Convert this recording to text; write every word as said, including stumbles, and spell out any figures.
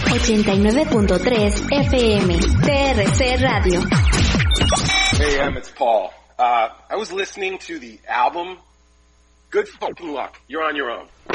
ochenta y nueve punto tres F M, T R C Radio. Hey, Em, it's Paul. Uh, I was listening to the album. Good fucking luck. You're on your own.